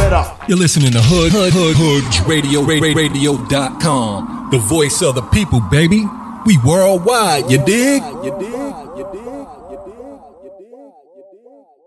You're listening to Radio.com. The voice of the people, baby. We worldwide, you dig?